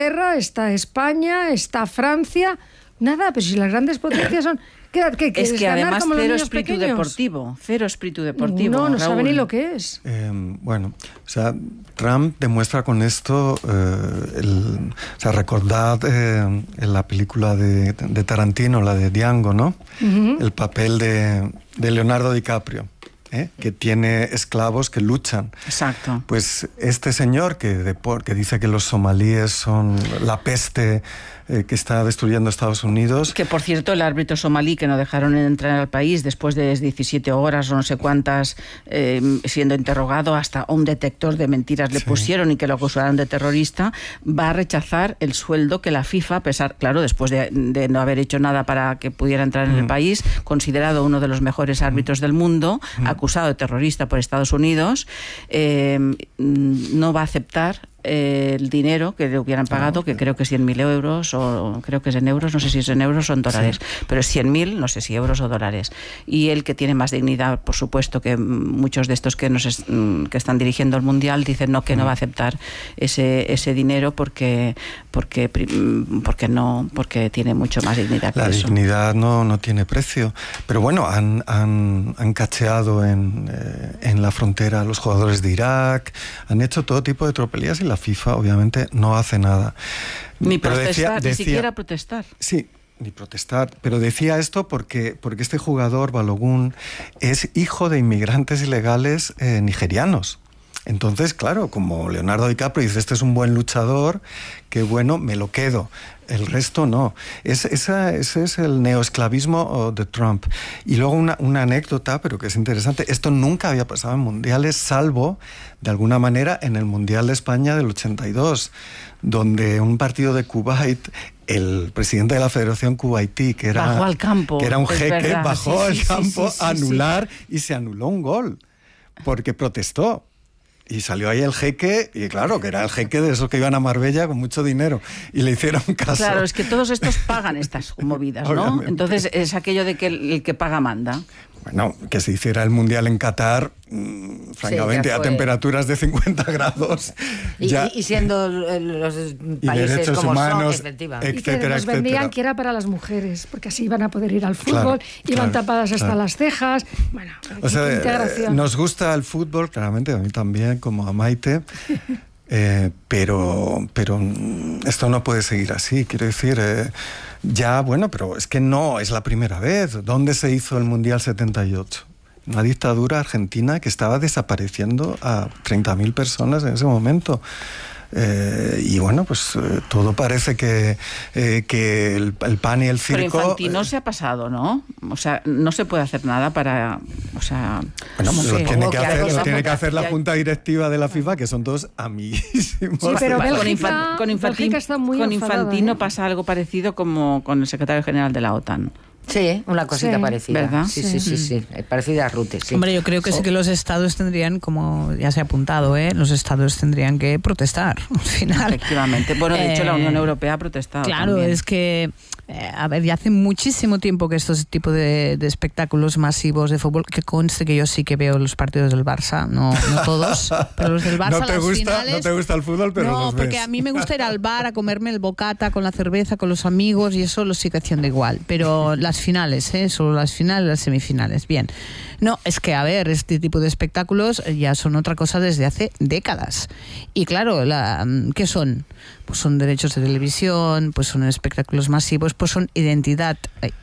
está España, está Francia. Nada, pero si las grandes potencias son... ¿Qué es que además cero espíritu deportivo. No Raúl. sabe ni lo que es. Bueno, o sea, Trump demuestra con esto, recordad en la película de Tarantino, la de Django, ¿no? Uh-huh. El papel de Leonardo DiCaprio. Que tiene esclavos que luchan. Exacto. Pues este señor que dice que los somalíes son la peste que está destruyendo Estados Unidos. Que, por cierto, el árbitro somalí que no dejaron entrar al país después de 17 horas o no sé cuántas siendo interrogado, hasta un detector de mentiras le pusieron y que lo acusaron de terrorista, va a rechazar el sueldo que la FIFA, a pesar, claro, después de no haber hecho nada para que pudiera entrar en el país, considerado uno de los mejores árbitros del mundo, acusado de terrorista por Estados Unidos, no va a aceptar el dinero que le hubieran pagado, que creo que es 100.000 euros, o creo que es en euros, no sé si es en euros o en dólares, pero es 100.000, no sé si euros o dólares. Y él, que tiene más dignidad, por supuesto, que muchos de estos que están dirigiendo el Mundial, dicen no, que no va a aceptar ese dinero porque tiene mucho más dignidad que eso. La dignidad no tiene precio. Pero bueno, han cacheado en la frontera a los jugadores de Irak, han hecho todo tipo de tropelías y la FIFA obviamente no hace nada. Ni protestar, ni siquiera protestar. Sí, ni protestar, pero decía esto porque este jugador, Balogun, es hijo de inmigrantes ilegales nigerianos. Entonces, claro, como Leonardo DiCaprio dice, este es un buen luchador, qué bueno, me lo quedo. El resto no. Ese es el neoesclavismo de Trump. Y luego una anécdota, pero que es interesante. Esto nunca había pasado en mundiales, salvo, de alguna manera, en el Mundial de España del 82, donde un partido de Kuwait, el presidente de la Federación Kuwaití, que era, bajó al campo, que era un jeque, bajó al campo a anular y se anuló un gol porque protestó. Y salió ahí el jeque, y claro, que era el jeque de esos que iban a Marbella con mucho dinero, y le hicieron caso. Claro, es que todos estos pagan estas movidas, ¿no? Obviamente. Entonces es aquello de que el que paga manda. Bueno, que se hiciera el Mundial en Qatar, francamente, a temperaturas de 50 grados. Y siendo los países como humanos, son, efectivamente. Etcétera, y que nos vendían que era para las mujeres, porque así iban a poder ir al fútbol, iban tapadas hasta las cejas. Bueno, o sea, integración. Nos gusta el fútbol, claramente, a mí también, como a Maite. Pero esto no puede seguir así, quiero decir, pero es que no es la primera vez. ¿Dónde se hizo el Mundial 78? Una dictadura argentina que estaba desapareciendo a 30.000 personas en ese momento. Y bueno, pues todo parece que el pan y el circo... Pero Infantino se ha pasado, ¿no? O sea, no se puede hacer nada para... O sea... Bueno, lo tiene que hacer la junta directiva de la FIFA, que son todos amiguísimos. Sí, pero con Infantino pasa algo parecido como con el secretario general de la OTAN. Sí, una cosita parecida. ¿Verdad? Sí. Parecida a Rutte, sí. Hombre, yo creo que sí que los estados tendrían, como ya se ha apuntado, los estados tendrían que protestar, al final. Efectivamente. Bueno, de hecho, la Unión Europea ha protestado. Claro, también. Es que, ya hace muchísimo tiempo que estos tipos de espectáculos masivos de fútbol, que conste que yo sí que veo los partidos del Barça, no todos, pero los del Barça, no te gusta el fútbol, pero no, los ves. porque a mí me gusta ir al bar a comerme el bocata con la cerveza, con los amigos, y eso lo sigo haciendo igual, pero las finales, solo las finales, las semifinales, bien. No, es que, a ver, este tipo de espectáculos ya son otra cosa desde hace décadas. Y claro, ¿qué son? Pues son derechos de televisión, pues son espectáculos masivos, pues son identidad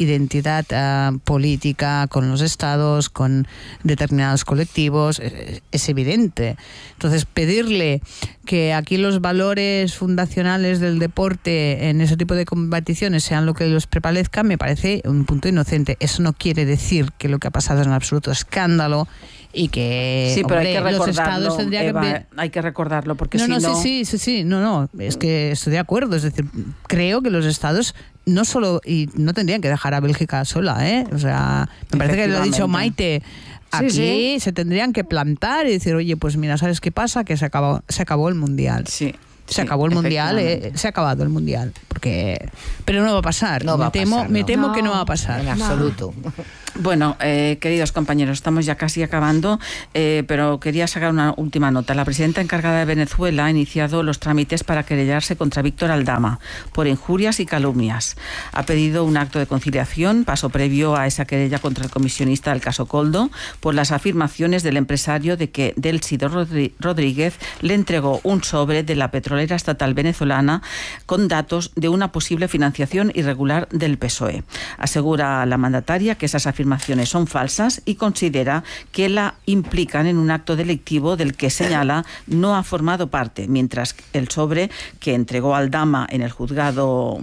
política con los estados, con determinados colectivos, es evidente. Entonces, pedirle que aquí los valores fundacionales del deporte en ese tipo de competiciones sean lo que los prevalezca, me parece un punto inocente. Eso no quiere decir que lo que ha pasado es un absoluto escándalo y que sí, pero hombre, hay que recordarlo, los estados tendrían Eva, hay que recordarlo porque sí, es que estoy de acuerdo, es decir, creo que los estados no solo y no tendrían que dejar a Bélgica sola, o sea, me parece que lo ha dicho Maite. Aquí se tendrían que plantar y decir, oye, pues mira, ¿sabes qué pasa? Que se acabó el Mundial. Sí. Se acabó el Mundial, se ha acabado el Mundial. pero no va a pasar. Me temo que no va a pasar. En absoluto. Bueno, queridos compañeros, estamos ya casi acabando, pero quería sacar una última nota. La presidenta encargada de Venezuela ha iniciado los trámites para querellarse contra Víctor Aldama por injurias y calumnias. Ha pedido un acto de conciliación, paso previo a esa querella contra el comisionista del caso Coldo, por las afirmaciones del empresario de que Delcy Rodríguez le entregó un sobre de la petrolera estatal venezolana con datos de una posible financiación irregular del PSOE. Asegura la mandataria que esas afirmaciones son falsas y considera que la implican en un acto delictivo del que señala no ha formado parte, mientras el sobre que entregó Aldama en el juzgado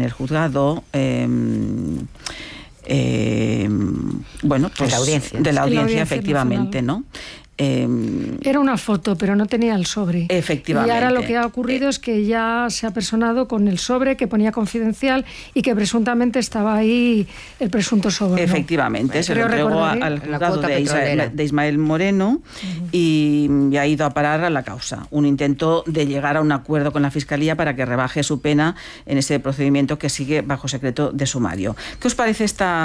bueno, pues de la audiencia efectivamente, ¿no? Era una foto, pero no tenía el sobre. Efectivamente. Y ahora lo que ha ocurrido es que ya se ha personado con el sobre que ponía confidencial y que presuntamente estaba ahí el presunto sobre. Efectivamente, se lo entregó al juzgado de Ismael Moreno y ha ido a parar a la causa. Un intento de llegar a un acuerdo con la Fiscalía para que rebaje su pena en ese procedimiento que sigue bajo secreto de sumario. ¿Qué os parece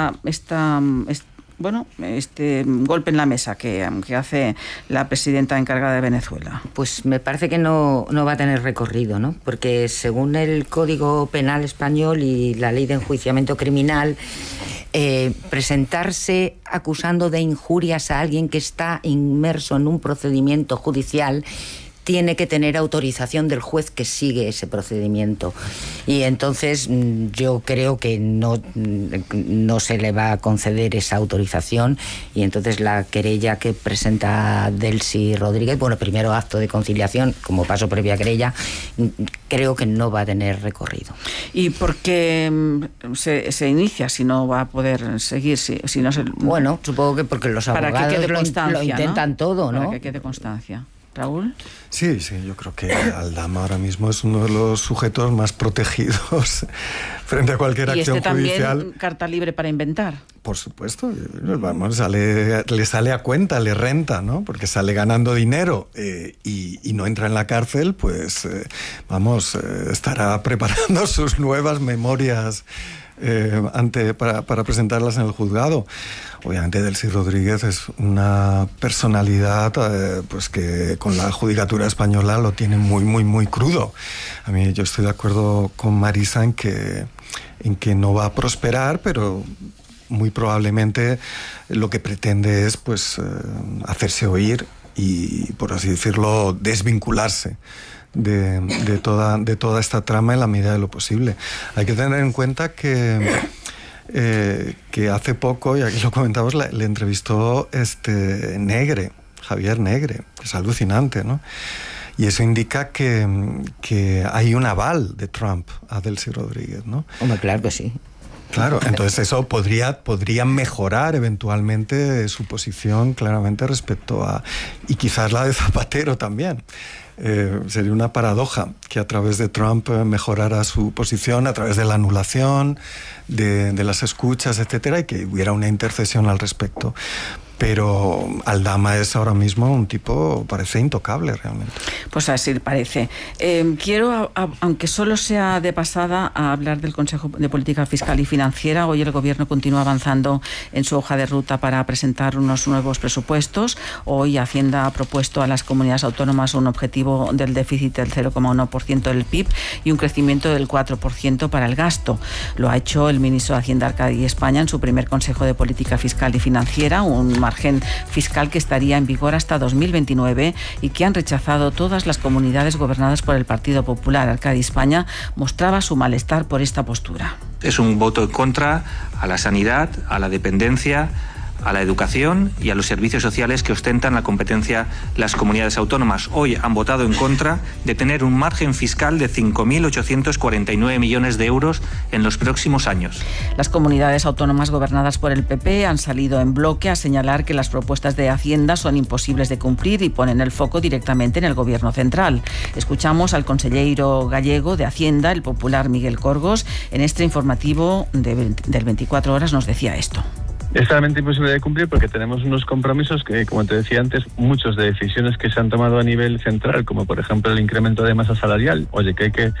este golpe en la mesa que hace la presidenta encargada de Venezuela? Pues me parece que no va a tener recorrido, ¿no? Porque según el Código Penal español y la Ley de Enjuiciamiento Criminal, presentarse acusando de injurias a alguien que está inmerso en un procedimiento judicial tiene que tener autorización del juez que sigue ese procedimiento. Y entonces yo creo que no se le va a conceder esa autorización, y entonces la querella que presenta Delcy Rodríguez, bueno, primero acto de conciliación como paso previo a querella, creo que no va a tener recorrido. ¿Y por qué se inicia si no va a poder seguir? Si no se... Bueno, supongo que porque los abogados lo intentan, ¿no? Todo, ¿no? Para que quede constancia. ¿Raúl? Sí, yo creo que Aldama ahora mismo es uno de los sujetos más protegidos frente a cualquier acción judicial. También carta libre para inventar. Por supuesto, vamos, le sale a cuenta, le renta, ¿no? Porque sale ganando dinero y no entra en la cárcel, pues estará preparando sus nuevas memorias para presentarlas en el juzgado. Obviamente Delcy Rodríguez es una personalidad pues que con la judicatura española lo tiene muy, muy, muy crudo. A mí yo estoy de acuerdo con Marisa en que no va a prosperar, pero muy probablemente lo que pretende es pues hacerse oír y, por así decirlo, desvincularse de toda esta trama en la medida de lo posible. Hay que tener en cuenta que hace poco, y aquí lo comentamos, le entrevistó Javier Negre, que es alucinante, ¿no? Y eso indica que hay un aval de Trump a Delcy Rodríguez, ¿no? Hombre, claro que sí. Claro, entonces eso podría mejorar eventualmente su posición claramente respecto a... y quizás la de Zapatero también. Sería una paradoja que a través de Trump mejorara su posición, a través de la anulación, de las escuchas, etcétera, y que hubiera una intercesión al respecto. Pero Aldama es ahora mismo un tipo, parece intocable realmente. Pues así parece. Quiero, aunque solo sea de pasada, a hablar del Consejo de Política Fiscal y Financiera. Hoy el Gobierno continúa avanzando en su hoja de ruta para presentar unos nuevos presupuestos. Hoy Hacienda ha propuesto a las comunidades autónomas un objetivo del déficit del 0,1% del PIB y un crecimiento del 4% para el gasto. Lo ha hecho el ministro de Hacienda, Arcadi España, en su primer Consejo de Política Fiscal y Financiera, un margen fiscal que estaría en vigor hasta 2029 y que han rechazado todas las comunidades gobernadas por el Partido Popular. Arcadi España mostraba su malestar por esta postura. Es un voto en contra a la sanidad, a la dependencia, a la educación y a los servicios sociales que ostentan la competencia las comunidades autónomas. Hoy han votado en contra de tener un margen fiscal de 5.849 millones de euros en los próximos años. Las comunidades autónomas gobernadas por el PP han salido en bloque a señalar que las propuestas de Hacienda son imposibles de cumplir y ponen el foco directamente en el Gobierno central. Escuchamos al consejero gallego de Hacienda, el popular Miguel Corgos. En este informativo del 24 horas nos decía esto. Es realmente imposible de cumplir porque tenemos unos compromisos que, como te decía antes, muchos de decisiones que se han tomado a nivel central, como por ejemplo el incremento de masa salarial. Oye, que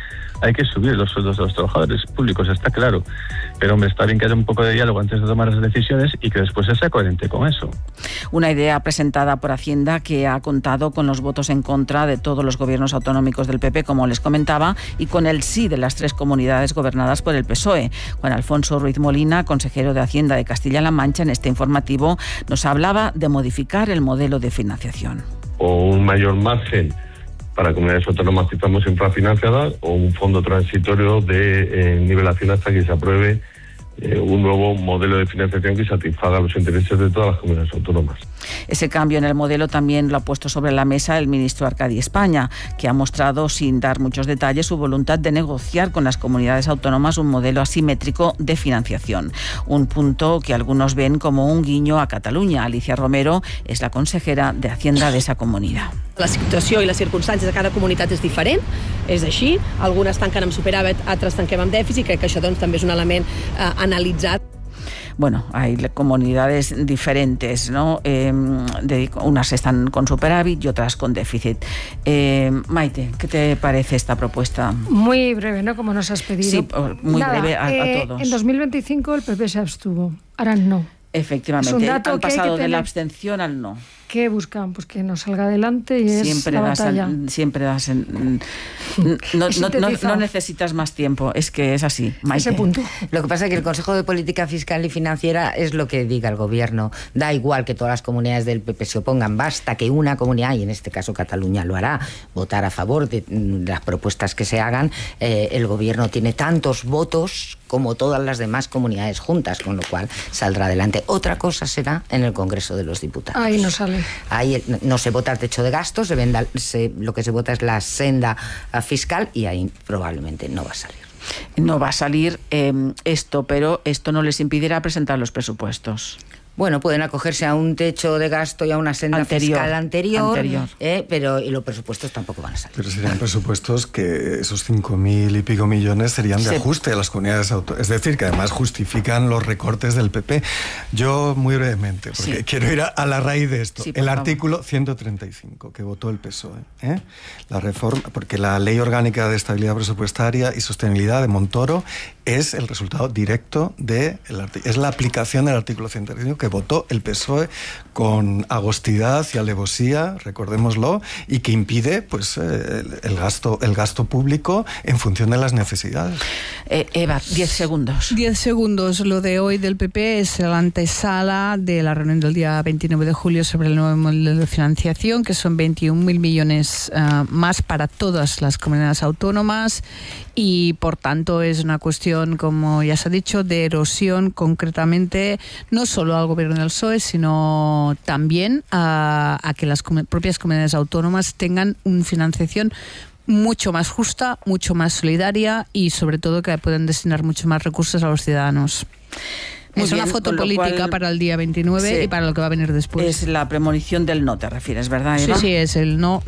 hay que subir los sueldos de los trabajadores públicos, está claro. Pero hombre, está bien que haya un poco de diálogo antes de tomar las decisiones y que después se sea coherente con eso. Una idea presentada por Hacienda que ha contado con los votos en contra de todos los gobiernos autonómicos del PP, como les comentaba, y con el sí de las 3 comunidades gobernadas por el PSOE. Juan Alfonso Ruiz Molina, consejero de Hacienda de Castilla-La Mancha, en este informativo nos hablaba de modificar el modelo de financiación. O un mayor margen para comunidades autónomas que estamos infrafinanciadas, o un fondo transitorio de nivelación hasta que se apruebe un nuevo modelo de financiación que satisfaga los intereses de todas las comunidades autónomas. Ese cambio en el modelo también lo ha puesto sobre la mesa el ministro Arcadi España, que ha mostrado, sin dar muchos detalles, su voluntad de negociar con las comunidades autónomas un modelo asimétrico de financiación. Un punto que algunos ven como un guiño a Cataluña. Alicia Romero es la consejera de Hacienda de esa comunidad. La situació i les circumstàncies de cada comunitat és diferent, és així. Algunes tanquen amb superàvit, altres tanquem amb dèficit. Crec que això també és un element analitzat. Bueno, hay comunidades diferentes, ¿no? Unas están con superávit y otras con déficit. Maite, ¿qué te parece esta propuesta? Muy breve, ¿no? Como nos has pedido. Sí, muy breve a todos. En 2025 el PP se abstuvo, ahora no. Efectivamente, han pasado de la abstención al no. ¿Qué buscan? Pues que nos salga adelante y es la batalla. No necesitas más tiempo, es que es así, Maite. Ese punto. Lo que pasa es que el Consejo de Política Fiscal y Financiera es lo que diga el Gobierno. Da igual que todas las comunidades del PP se opongan, basta que una comunidad, y en este caso Cataluña lo hará, votar a favor de las propuestas que se hagan. El Gobierno tiene tantos votos como todas las demás comunidades juntas, con lo cual saldrá adelante. Otra cosa será en el Congreso de los Diputados. Ahí no sale. Ahí no se vota el techo de gastos, lo que se vota es la senda fiscal y ahí probablemente no va a salir. No va a salir esto, pero esto no les impedirá presentar los presupuestos. Bueno, pueden acogerse a un techo de gasto y a una senda fiscal anterior. Pero y los presupuestos tampoco van a salir. Pero serían presupuestos que esos 5.000 y pico millones serían de ajuste a las comunidades autónomas. Es decir, que además justifican los recortes del PP. Yo, muy brevemente, porque quiero ir a la raíz de esto. El artículo 135, que votó el PSOE. La reforma, porque la Ley Orgánica de Estabilidad Presupuestaria y Sostenibilidad de Montoro es el resultado directo es la aplicación del artículo 135 que votó el PSOE con agostidad y alevosía, recordémoslo, y que impide pues el gasto público en función de las necesidades. Eva, 10 segundos. 10 segundos. Lo de hoy del PP es la antesala de la reunión del día 29 de julio sobre el nuevo modelo de financiación, que son 21.000 millones más para todas las comunidades autónomas, y por tanto es una cuestión, como ya se ha dicho, de erosión concretamente, no solo al gobierno del PSOE, sino también a que las propias comunidades autónomas tengan una financiación mucho más justa, mucho más solidaria y sobre todo que puedan destinar mucho más recursos a los ciudadanos. Es una foto política para el día 29 y para lo que va a venir después. Es la premonición del no, te refieres, ¿verdad, Eva? Sí, es el no.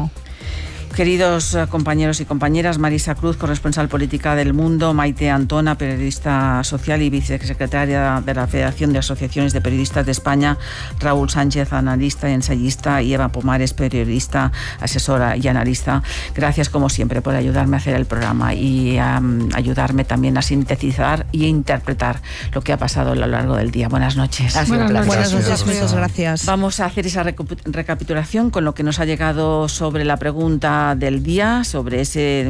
Queridos compañeros y compañeras, Marisa Cruz, corresponsal política del Mundo, Maite Antona, periodista social y vicesecretaria de la Federación de Asociaciones de Periodistas de España, Raúl Sánchez, analista y ensayista, y Eva Pomares, periodista, asesora y analista. Gracias, como siempre, por ayudarme a hacer el programa y ayudarme también a sintetizar y interpretar lo que ha pasado a lo largo del día. Buenas noches. Buenas noches, muchas gracias. Vamos a hacer esa recapitulación con lo que nos ha llegado sobre la pregunta del día, sobre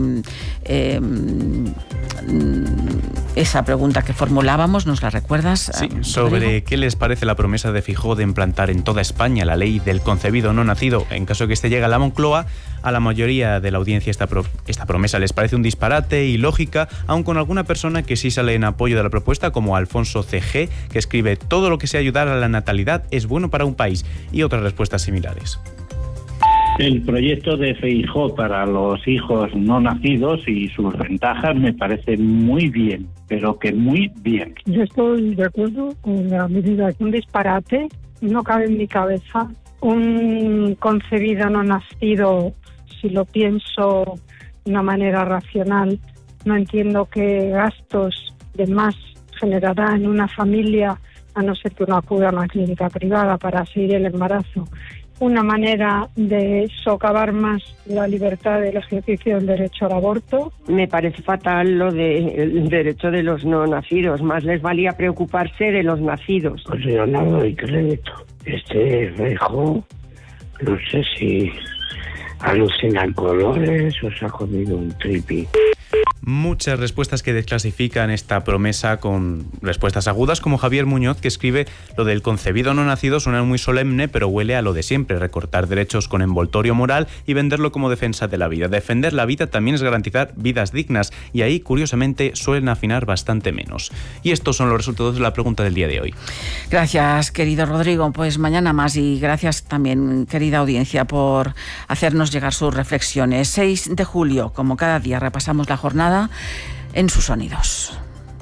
esa pregunta que formulábamos. ¿Nos la recuerdas? Sí, sobre qué les parece la promesa de Feijóo de implantar en toda España la ley del concebido no nacido en caso de que este llegue a la Moncloa. A la mayoría de la audiencia esta promesa les parece un disparate, ilógica, aun con alguna persona que sí sale en apoyo de la propuesta, como Alfonso CG, que escribe: todo lo que sea ayudar a la natalidad es bueno para un país, y otras respuestas similares. El proyecto de Feijóo para los hijos no nacidos y sus ventajas me parece muy bien, pero que muy bien. Yo estoy de acuerdo con la medida. Un disparate, no cabe en mi cabeza. Un concebido no nacido, si lo pienso de una manera racional, no entiendo qué gastos de más generará en una familia, a no ser que uno acuda a una clínica privada para seguir el embarazo. una manera de socavar más la libertad del ejercicio del derecho al aborto. Me parece fatal lo del derecho de los no nacidos, más les valía preocuparse de los nacidos. Pues Leonardo y crédito, Feijóo, no sé si alucinan colores o se ha comido un tripi. Muchas respuestas que desclasifican esta promesa con respuestas agudas, como Javier Muñoz, que escribe: lo del concebido no nacido suena muy solemne, pero huele a lo de siempre, recortar derechos con envoltorio moral y venderlo como defensa de la vida. Defender la vida también es garantizar vidas dignas, y ahí, curiosamente, suelen afinar bastante menos. Y estos son los resultados de la pregunta del día de hoy. Gracias, querido Rodrigo. Pues mañana más, y gracias también, querida audiencia, por hacernos llegar sus reflexiones. 6 de julio, como cada día, repasamos la jornada en sus sonidos.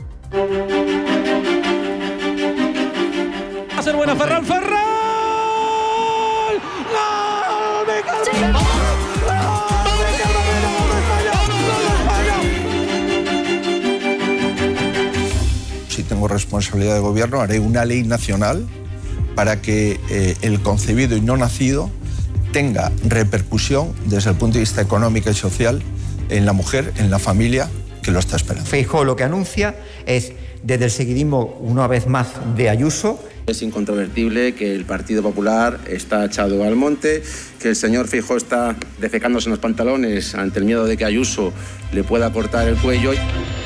Va a ser buena Ferran. ¡Gol! Si tengo responsabilidad de gobierno, haré una ley nacional para que el concebido y no nacido tenga repercusión desde el punto de vista económico y social en la mujer, en la familia que lo está esperando. Feijóo lo que anuncia es, desde el seguidismo, una vez más, de Ayuso. Es incontrovertible que el Partido Popular está echado al monte, que el señor Feijóo está defecándose en los pantalones ante el miedo de que Ayuso le pueda cortar el cuello.